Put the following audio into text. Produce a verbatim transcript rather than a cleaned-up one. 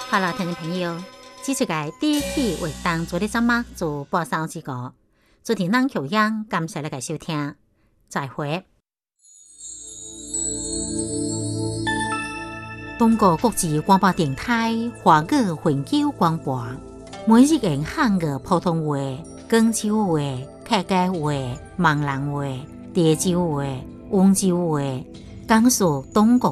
好了，听众朋友，这次嘅第一期为当做的节目做播送之个，做田人口音，感谢你嘅收听，再会。中国国际广播电台华语环球广播，每日用汉语普通话、广州话、客家话、闽南话、潮州话、温州话，讲述中国